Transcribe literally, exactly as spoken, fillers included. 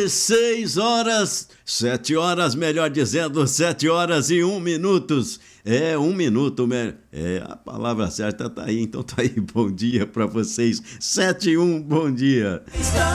Seis horas, sete horas, melhor dizendo, sete horas e um minutos. É, um minuto, é, a palavra certa tá aí, então tá aí, bom dia pra vocês. Sete e um, bom dia.